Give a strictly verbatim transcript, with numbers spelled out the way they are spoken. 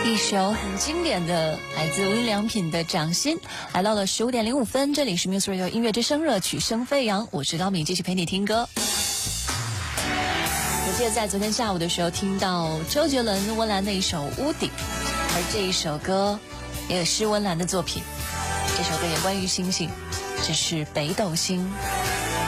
一首很经典的来自无印良品的《掌心》，来到了十五点零五分，这里是 Muse Radio 音乐之声，热曲声飞扬，我是高敏，继续陪你听歌。我记得在昨天下午的时候听到周杰伦温岚的一首《屋顶》，而这一首歌也是温岚的作品，这首歌也关于星星，这是北斗星。